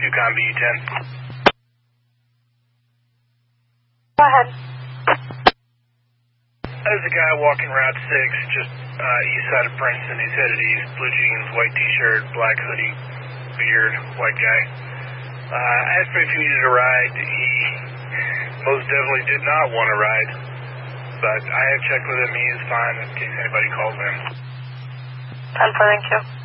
Yukon BU-10. Go ahead. There's a guy walking Route 6, just east side of Princeton. He's headed east, blue jeans, white t-shirt, black hoodie, beard, white guy. I asked him if he needed a ride. He most definitely did not want a ride, but I have checked with him. He is fine in case anybody calls him. 10-4, thank you.